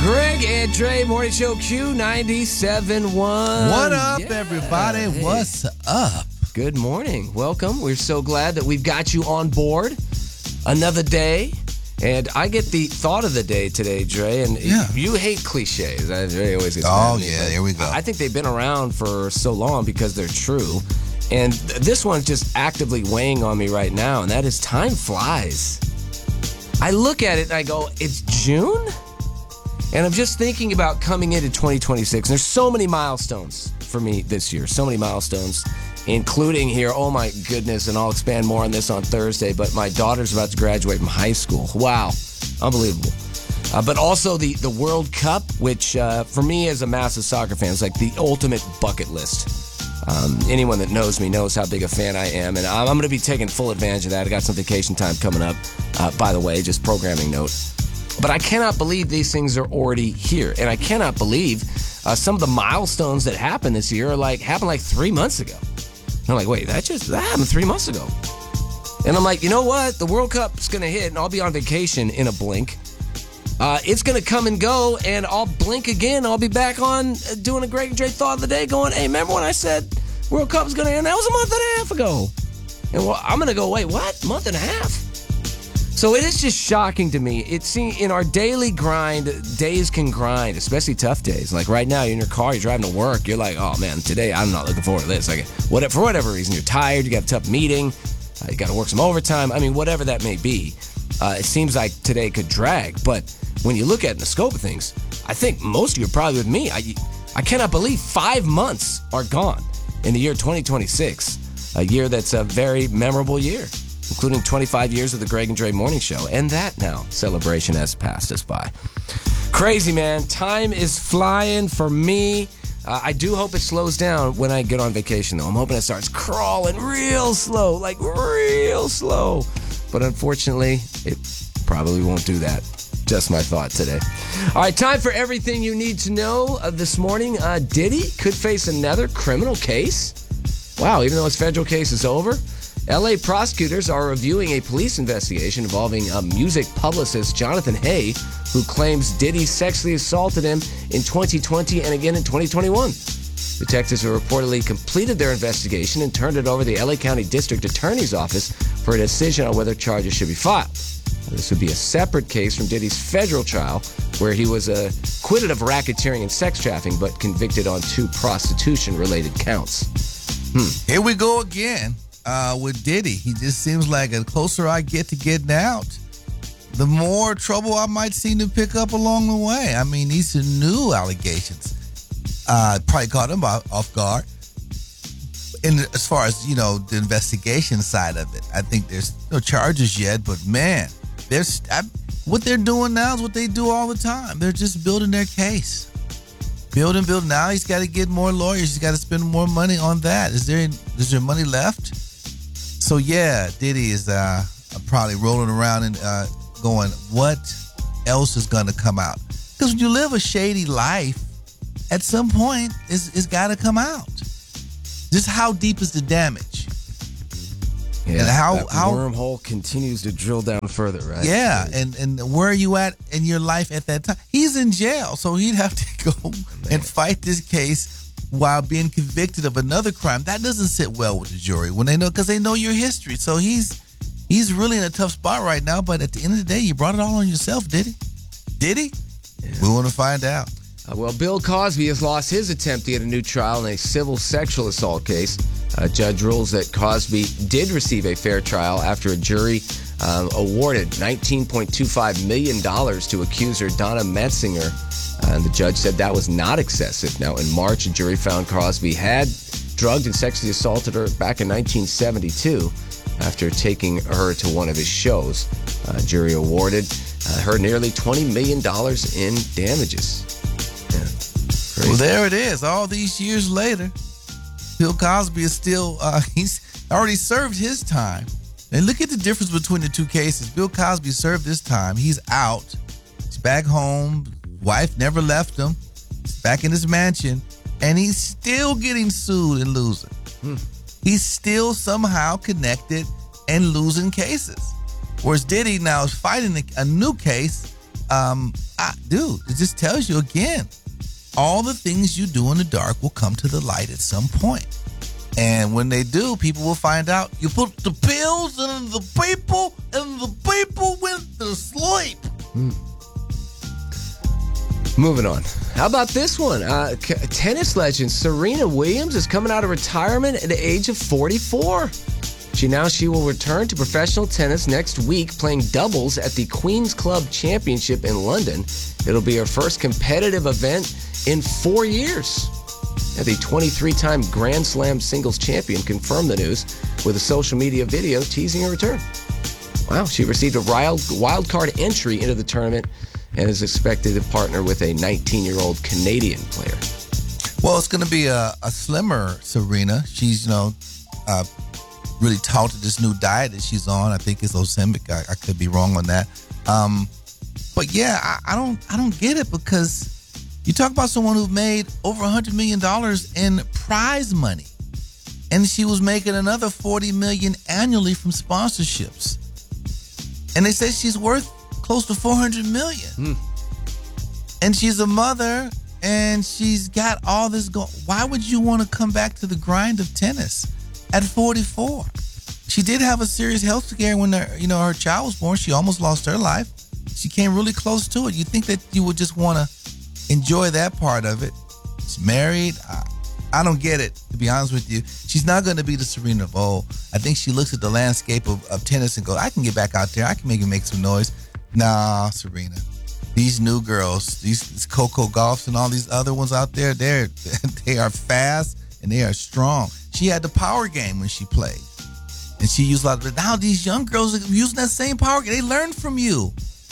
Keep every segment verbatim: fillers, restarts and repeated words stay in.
Greg and Dre, Morning Show Q ninety-seven point one. What up, yeah. everybody? Hey. What's up? Good morning. Welcome. We're so glad that we've got you on board. Another day. And I get the thought of the day today, Dre, and yeah. you hate cliches. I, Dre always gets oh, mad at me, yeah, here we go. I think they've been around for so long because they're true. And th- this one's just actively weighing on me right now, and that is time flies. I look at it and I go, it's June? And I'm just thinking about coming into twenty twenty-six. There's so many milestones for me this year, so many milestones, including here, oh my goodness, and I'll expand more on this on Thursday, but my daughter's about to graduate from high school. Wow, unbelievable. Uh, but also the, the World Cup, which uh, for me as a massive soccer fan is like the ultimate bucket list. Um, anyone that knows me knows how big a fan I am, and I'm, I'm going to be taking full advantage of that. I got some vacation time coming up, uh, by the way, just programming note. But I cannot believe these things are already here, and I cannot believe uh, some of the milestones that happened this year are like happened like three months ago. And I'm like, wait, that just that happened three months ago. And I'm like, you know what? The World Cup's going to hit, and I'll be on vacation in a blink. Uh, it's going to come and go, and I'll blink again. I'll be back on uh, doing a Greg and Dre Thought of the Day going, hey, remember when I said World Cup's going to end? That was a month and a half ago. And well, I'm going to go, wait, what? Month and a half? So it is just shocking to me. It's in our daily grind, days can grind, especially tough days. Like right now, you're in your car, you're driving to work, you're like, oh man, today I'm not looking forward to this. Like, whatever, for whatever reason, you're tired, you got a tough meeting, uh, you got to work some overtime. I mean, whatever that may be, uh, it seems like today could drag. But when you look at it in the scope of things, I think most of you are probably with me. I, I cannot believe five months are gone in the year twenty twenty-six, a year that's a very memorable year, including twenty-five years of the Greg and Dre Morning Show. And that now celebration has passed us by. Crazy, man. Time is flying for me. Uh, I do hope it slows down when I get on vacation, though. I'm hoping it starts crawling real slow, like real slow. But unfortunately, it probably won't do that. Just my thought today. All right, time for everything you need to know uh, this morning. Uh, Diddy could face another criminal case. Wow, even though his federal case is over. L A prosecutors are reviewing a police investigation involving a music publicist, Jonathan Hay, who claims Diddy sexually assaulted him in twenty twenty and again in twenty twenty-one. Detectives have reportedly completed their investigation and turned it over to the L A County District Attorney's Office for a decision on whether charges should be filed. This would be a separate case from Diddy's federal trial, where he was uh, acquitted of racketeering and sex trafficking, but convicted on two prostitution-related counts. Hmm. Here we go again. Uh, with Diddy, he just seems like the closer I get to getting out, the more trouble I might seem to pick up along the way. I mean, these are new allegations. Uh, probably caught him off guard. And as far as, you know, the investigation side of it, I think there's no charges yet, but man, there's I, what they're doing now is what they do all the time. They're just building their case. Building, building. Now he's got to get more lawyers. He's got to spend more money on that. Is there is there money left? So yeah, Diddy is uh, probably rolling around and uh, going, what else is going to come out? Because when you live a shady life, at some point, it's, it's got to come out. Just how deep is the damage? Yeah, and how that how wormhole continues to drill down further, right? Yeah, and, and where are you at in your life at that time? He's in jail, so he'd have to go Man. and fight this case while being convicted of another crime. That doesn't sit well with the jury when they know, because they know your history. So he's he's really in a tough spot right now. But at the end of the day, you brought it all on yourself, did he? Did he? Yeah. We want to find out. Uh, well, Bill Cosby has lost his attempt to get a new trial in a civil sexual assault case. A judge rules that Cosby did receive a fair trial after a jury um, awarded nineteen point two five million dollars to accuser Donna Metzinger. Uh, and the judge said that was not excessive. Now, in March, a jury found Cosby had drugged and sexually assaulted her back in nineteen seventy-two after taking her to one of his shows. Uh, jury awarded uh, her nearly twenty million dollars in damages. Yeah, well, there it is. All these years later, Bill Cosby is still, uh, he's already served his time. And look at the difference between the two cases. Bill Cosby served his time. He's out. He's back home. Wife never left him. He's back in his mansion. And he's still getting sued and losing. Hmm. He's still somehow connected and losing cases. Whereas Diddy now is fighting a new case Um, I, dude, it just tells you again, all the things you do in the dark will come to the light at some point. And when they do, people will find out you put the pills in the people, and the people went to sleep. Mm. Moving on. How about this one? Uh, c- tennis legend Serena Williams is coming out of retirement at the age of forty-four. She now she will return to professional tennis next week, playing doubles at the Queen's Club Championship in London. It'll be her first competitive event in four years. The twenty-three-time Grand Slam singles champion confirmed the news with a social media video teasing her return. Wow, she received a wild, wild card entry into the tournament and is expected to partner with a nineteen-year-old Canadian player. Well, it's going to be a, a slimmer Serena. She's, you know, uh, really taught to this new diet that she's on. I think it's Ozempic. I, I could be wrong on that. Um, but yeah, I, I don't, I don't get it, because you talk about someone who made over one hundred million dollars in prize money, and she was making another forty million dollars annually from sponsorships. And they say she's worth close to four hundred million dollars. Mm. And she's a mother, and she's got all this going. Why would you want to come back to the grind of tennis at forty-four? She did have a serious health scare when her, you know, her child was born. She almost lost her life. She came really close to it. You think that you would just want to enjoy that part of it. She's married. I, I don't get it, to be honest with you. She's not going to be the Serena of old. I think she looks at the landscape of, of tennis and goes, I can get back out there. I can maybe make some noise. Nah, Serena. These new girls, these, these Coco Gauffs and all these other ones out there, they're, they are fast and they are strong. She had the power game when she played. And she used a lot of it. Now these young girls are using that same power game. They learn from you.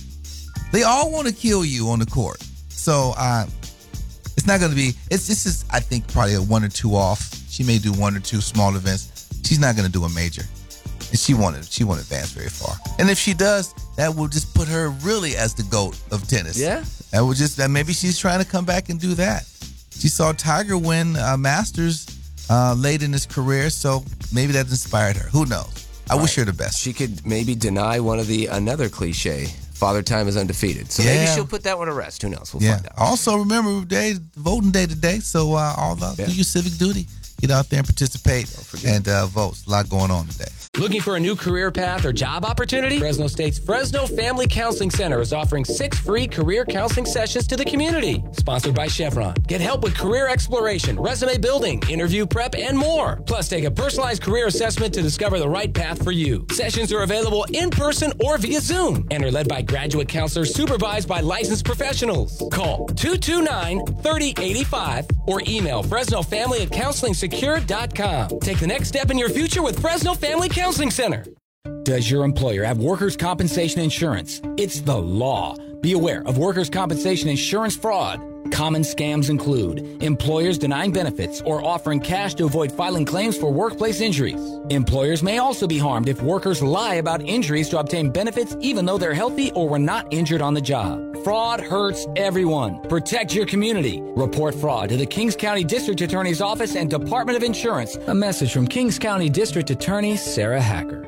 They all want to kill you on the court. So uh, it's not going to be, it's this is, I think, probably a one or two off. She may do one or two small events. She's not going to do a major. And she won't, she won't advance very far. And if she does, that will just put her really as the GOAT of tennis. Yeah. That would just, that maybe she's trying to come back and do that. She saw Tiger win uh, Masters uh, late in his career, so maybe that inspired her. Who knows? I All wish right. her the best. She could maybe deny one of the, another cliche, Father Time is undefeated. So Yeah. maybe she'll put that one to rest. Who knows? We'll Yeah. find out. Also, remember day voting day today, so uh, all the, Yeah. do your civic duty. Get out there and participate and uh, vote. A lot going on today. Looking for a new career path or job opportunity? Fresno State's Fresno Family Counseling Center is offering six free career counseling sessions to the community. Sponsored by Chevron. Get help with career exploration, resume building, interview prep, and more. Plus, take a personalized career assessment to discover the right path for you. Sessions are available in person or via Zoom and are led by graduate counselors supervised by licensed professionals. Call two two nine, three oh eight five or email Fresno Family at counseling secure dot com. Take the next step in your future with Fresno Family Counseling Center. Does your employer have workers' compensation insurance? It's the law. Be aware of workers' compensation insurance fraud. Common scams include employers denying benefits or offering cash to avoid filing claims for workplace injuries. Employers may also be harmed if workers lie about injuries to obtain benefits even though they're healthy or were not injured on the job. Fraud hurts everyone. Protect your community. Report fraud to the Kings County District Attorney's Office and Department of Insurance. A message from Kings County District Attorney Sarah Hacker.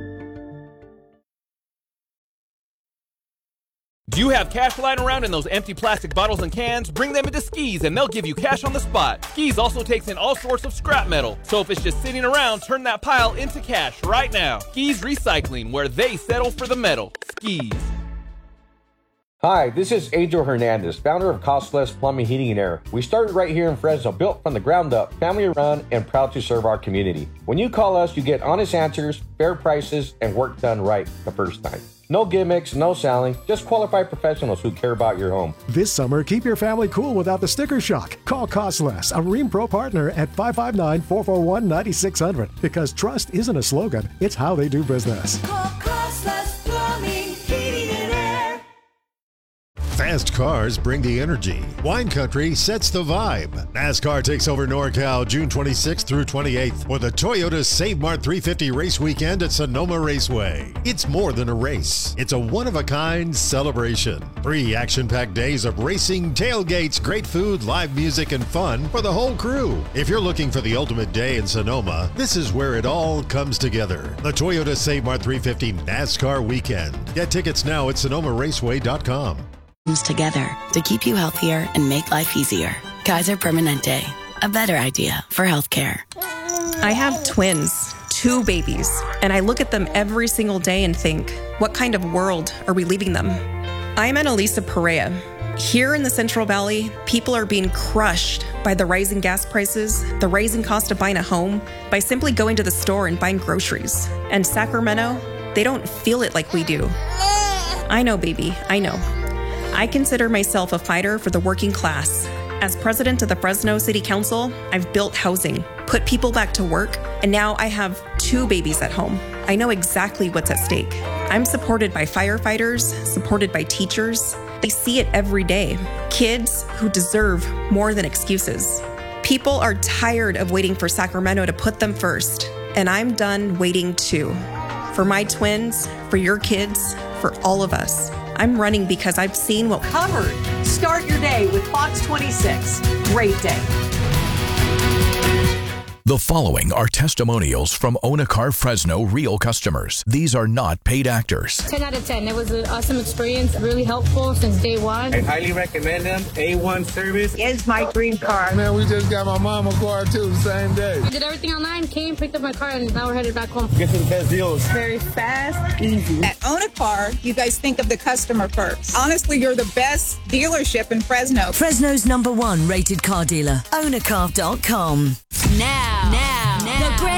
Do you have cash lying around in those empty plastic bottles and cans? Bring them into Skis and they'll give you cash on the spot. Skis also takes in all sorts of scrap metal. So if it's just sitting around, turn that pile into cash right now. Skis Recycling, where they settle for the metal. Skis. Hi, this is Adriel Hernandez, founder of Cost Less Plumbing, Heating, and Air. We started right here in Fresno, built from the ground up, family run, and proud to serve our community. When you call us, you get honest answers, fair prices, and work done right the first time. No gimmicks, no selling, just qualified professionals who care about your home. This summer, keep your family cool without the sticker shock. Call Cost Less, a Rheem Pro partner at five five nine, four four one, nine six zero zero because trust isn't a slogan, it's how they do business. Call Cost Less Plumbing, Heating, and Air. Fast cars bring the energy. Wine Country sets the vibe. NASCAR takes over NorCal June twenty-sixth through twenty-eighth for the Toyota Save Mart three fifty Race Weekend at Sonoma Raceway. It's more than a race. It's a one-of-a-kind celebration. Three action-packed days of racing, tailgates, great food, live music, and fun for the whole crew. If you're looking for the ultimate day in Sonoma, this is where it all comes together. The Toyota Save Mart three fifty NASCAR Weekend. Get tickets now at sonoma raceway dot com. together to keep you healthier and make life easier. Kaiser Permanente, a better idea for healthcare. I have twins, two babies, and I look at them every single day and think, what kind of world are we leaving them? I'm Annalisa Perea. Here in the Central Valley, people are being crushed by the rising gas prices, the rising cost of buying a home, by simply going to the store and buying groceries. And Sacramento, they don't feel it like we do. I know, baby, I know. I consider myself a fighter for the working class. As president of the Fresno City Council, I've built housing, put people back to work, and now I have two babies at home. I know exactly what's at stake. I'm supported by firefighters, supported by teachers. They see it every day. Kids who deserve more than excuses. People are tired of waiting for Sacramento to put them first, and I'm done waiting too. For my twins, for your kids, for all of us. I'm running because I've seen what covered. Start your day with Fox twenty-six. Great day. The following are testimonials from Onacar Fresno real customers. These are not paid actors. ten out of ten. It was an awesome experience, really helpful since day one. I highly recommend them. A one service. It's my dream car. Man, we just got my mom a car too the same day. I did everything online, came, picked up my car, and now we're headed back home. Get to the best deals. Very fast, easy. At Onacar, you guys think of the customer first. Honestly, you're the best dealership in Fresno. Fresno's number one rated car dealer, Onacar dot com. Now, now.